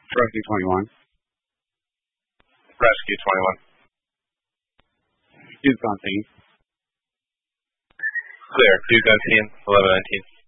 Rescue 21. Rescue 21. Duke on scene. Clear. Duke on scene, 1119.